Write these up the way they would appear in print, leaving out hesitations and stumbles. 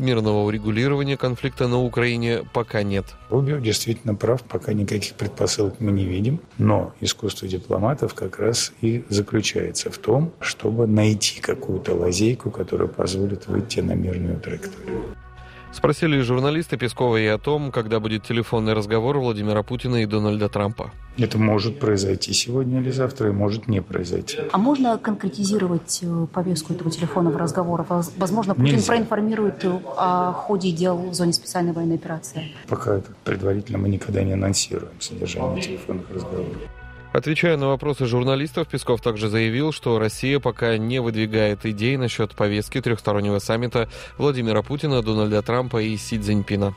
мирного урегулирования конфликта на Украине пока нет. Рубио действительно прав, пока никаких предпосылок мы не видим, но искусство дипломатов как раз и заключается в том, чтобы найти какую-то лазейку, которая позволит выйти на мирную траекторию. Спросили журналисты Пескова и о том, когда будет телефонный разговор Владимира Путина и Дональда Трампа. Это может произойти сегодня или завтра, и может не произойти. А можно конкретизировать повестку этого телефонного разговора? Возможно, Путин проинформирует о ходе дел в зоне специальной военной операции? Пока это предварительно мы никогда не анонсируем содержание телефонных разговоров. Отвечая на вопросы журналистов, Песков также заявил, что Россия пока не выдвигает идей насчет повестки трехстороннего саммита Владимира Путина, Дональда Трампа и Си Цзиньпина.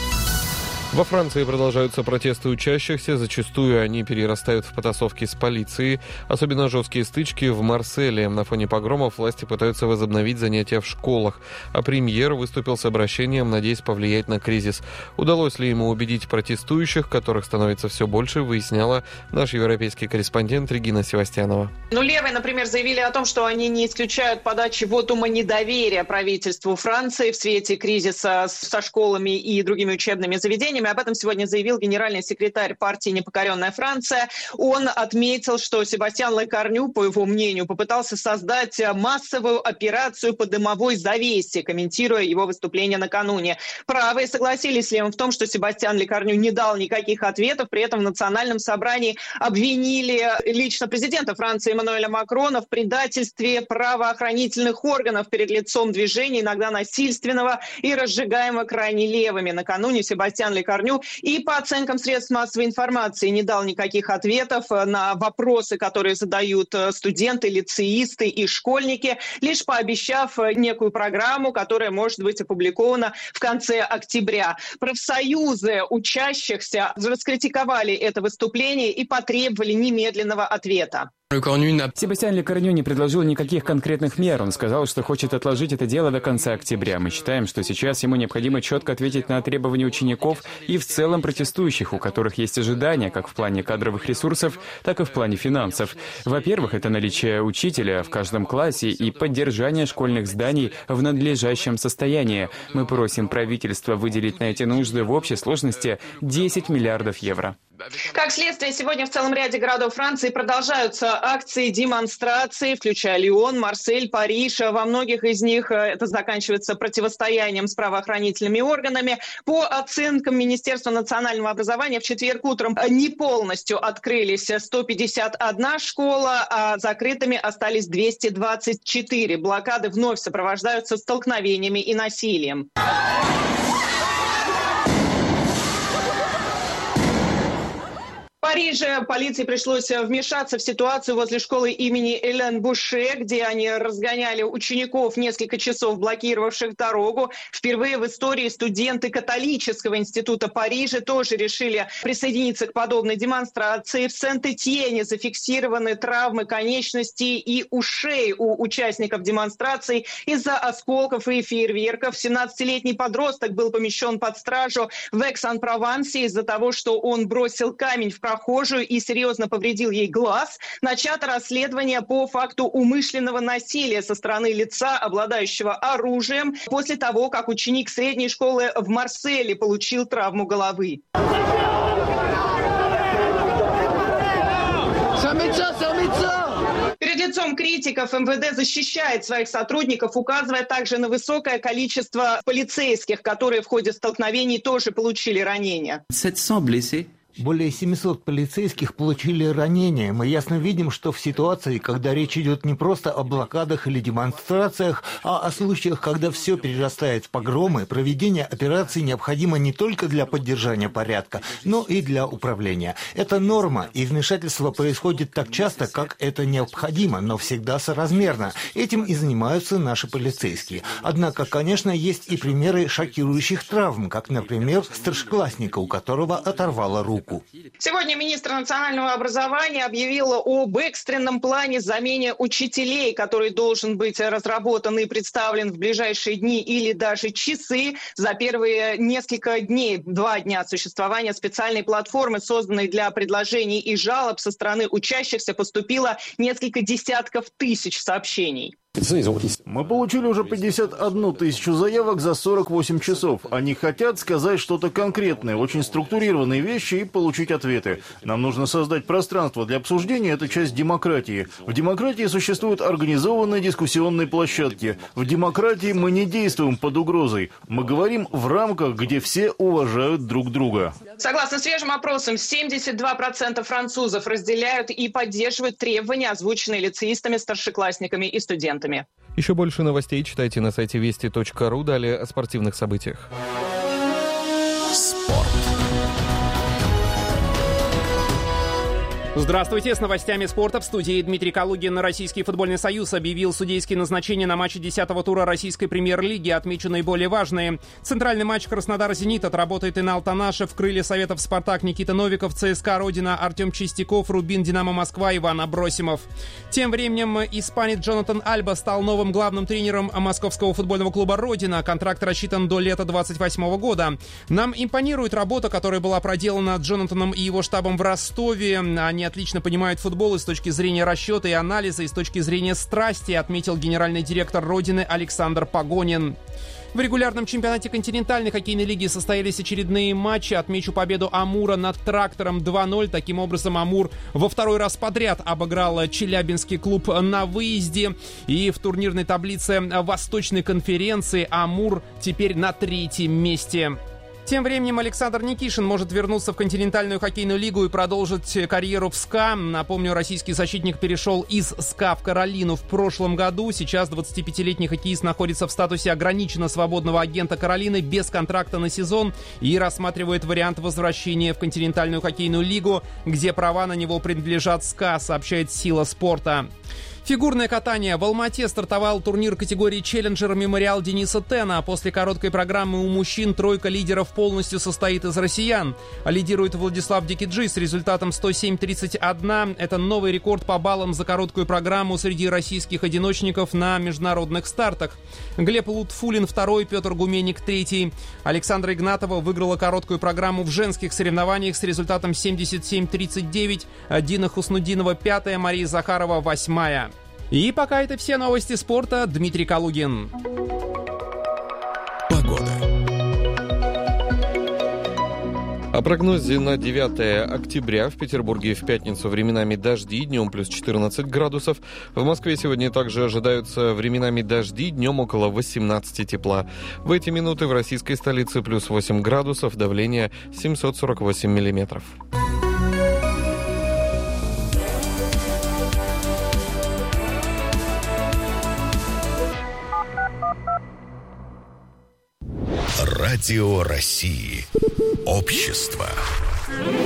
Во Франции продолжаются протесты учащихся, зачастую они перерастают в потасовки с полицией. Особенно жесткие стычки в Марселе. На фоне погромов власти пытаются возобновить занятия в школах. А премьер выступил с обращением, надеясь повлиять на кризис. Удалось ли ему убедить протестующих, которых становится все больше, выясняла наш европейский корреспондент Регина Севастьянова. Левые, например, заявили о том, что они не исключают подачи вотума недоверия правительству Франции в свете кризиса со школами и другими учебными заведениями. Об этом сегодня заявил генеральный секретарь партии «Непокоренная Франция». Он отметил, что Себастьян Лекарню, по его мнению, попытался создать массовую операцию по дымовой завесе, комментируя его выступление накануне. Правые согласились с Левым в том, что Себастьян Лекарню не дал никаких ответов, при этом в национальном собрании обвинили лично президента Франции Эммануэля Макрона в предательстве правоохранительных органов перед лицом движения, иногда насильственного и разжигаемого крайне левыми. Накануне Себастьян Лекарню и по оценкам средств массовой информации не дал никаких ответов на вопросы, которые задают студенты, лицеисты и школьники, лишь пообещав некую программу, которая может быть опубликована в конце октября. Профсоюзы учащихся раскритиковали это выступление и потребовали немедленного ответа. Себастьян Лекарню не предложил никаких конкретных мер. Он сказал, что хочет отложить это дело до конца октября. Мы считаем, что сейчас ему необходимо четко ответить на требования учеников и в целом протестующих, у которых есть ожидания как в плане кадровых ресурсов, так и в плане финансов. Во-первых, это наличие учителя в каждом классе и поддержание школьных зданий в надлежащем состоянии. Мы просим правительство выделить на эти нужды в общей сложности 10 миллиардов евро. Как следствие, сегодня в целом ряде городов Франции продолжаются акции, демонстрации, включая Лион, Марсель, Париж. Во многих из них это заканчивается противостоянием с правоохранительными органами. По оценкам Министерства национального образования, в четверг утром не полностью открылись 151 школа, а закрытыми остались 224. Блокады вновь сопровождаются столкновениями и насилием. В Париже полиции пришлось вмешаться в ситуацию возле школы имени Элен Буше, где они разгоняли учеников несколько часов, блокировавших дорогу. Впервые в истории студенты католического института Парижа тоже решили присоединиться к подобной демонстрации. В Сент-Этьене зафиксированы травмы конечностей и ушей у участников демонстраций из-за осколков и фейерверков. 17-летний подросток был помещен под стражу в Экс-ан-Провансе из-за того, что он бросил камень в прохожую и серьезно повредил ей глаз. Начато расследование по факту умышленного насилия со стороны лица, обладающего оружием, после того, как ученик средней школы в Марселе получил травму головы. Перед лицом критиков МВД защищает своих сотрудников, указывая также на высокое количество полицейских, которые в ходе столкновений тоже получили ранения. Более 700 полицейских получили ранения. Мы ясно видим, что в ситуации, когда речь идет не просто о блокадах или демонстрациях, а о случаях, когда все перерастает в погромы, проведение операций необходимо не только для поддержания порядка, но и для управления. Это норма, и вмешательство происходит так часто, как это необходимо, но всегда соразмерно. Этим и занимаются наши полицейские. Однако, конечно, есть и примеры шокирующих травм, как, например, старшеклассника, у которого оторвало руку. Сегодня министр национального образования объявила об экстренном плане замене учителей, который должен быть разработан и представлен в ближайшие дни или даже часы. За первые несколько дней, 2 дня существования специальной платформы, созданной для предложений и жалоб со стороны учащихся, поступило несколько десятков тысяч сообщений. Мы получили уже 51 тысячу заявок за 48 часов. Они хотят сказать что-то конкретное, очень структурированные вещи и получить ответы. Нам нужно создать пространство для обсуждения, это часть демократии. В демократии существуют организованные дискуссионные площадки. В демократии мы не действуем под угрозой. Мы говорим в рамках, где все уважают друг друга. Согласно свежим опросам, 72% французов разделяют и поддерживают требования, озвученные лицеистами, старшеклассниками и студентами. Еще больше новостей читайте на сайте вести.ру. Далее о спортивных событиях. Спорт. Здравствуйте, с новостями спорта в студии Дмитрий Калугин. Российский футбольный союз объявил судейские назначения на матче 10-го тура российской премьер-лиги. Отмечу наиболее важные. Центральный матч Краснодар-Зенит отработает Инал Танашев, крылья Советов Спартак Никита Новиков, ЦСКА Родина Артем Чистяков, Рубин Динамо Москва Иван Абросимов. Тем временем испанец Джонатан Альба стал новым главным тренером московского футбольного клуба Родина. Контракт рассчитан до лета 2028 года. Нам импонирует работа, которая была проделана Джонатаном и его штабом в Ростове. Они отлично понимают футбол и с точки зрения расчета и анализа, и с точки зрения страсти, отметил генеральный директор Родины Александр Погонин. В регулярном чемпионате континентальной хоккейной лиги состоялись очередные матчи. Отмечу победу Амура над Трактором 2-0. Таким образом, Амур во второй раз подряд обыграл Челябинский клуб на выезде. И в турнирной таблице Восточной конференции Амур теперь на 3-м месте. Тем временем Александр Никишин может вернуться в континентальную хоккейную лигу и продолжить карьеру в СКА. Напомню, российский защитник перешел из СКА в Каролину в прошлом году. Сейчас 25-летний хоккеист находится в статусе ограниченно свободного агента Каролины без контракта на сезон и рассматривает вариант возвращения в континентальную хоккейную лигу, где права на него принадлежат СКА, сообщает «Сила спорта». Фигурное катание. В Алма-Ате стартовал турнир категории «Челленджер» «Мемориал» Дениса Тена. После короткой программы у мужчин тройка лидеров полностью состоит из россиян. Лидирует Владислав Дикиджи с результатом 107.31. Это новый рекорд по баллам за короткую программу среди российских одиночников на международных стартах. Глеб Лутфулин второй, Петр Гуменник третий. Александра Игнатова выиграла короткую программу в женских соревнованиях с результатом 77.39. Дина Хуснудинова пятая, Мария Захарова восьмая. И пока это все новости спорта. Дмитрий Калугин. Погода. О прогнозе на 9 октября. В Петербурге в пятницу временами дожди, днем плюс 14 градусов. В Москве сегодня также ожидаются временами дожди, днем около 18 тепла. В эти минуты в российской столице плюс 8 градусов, давление 748 миллиметров. Радио России. Общество.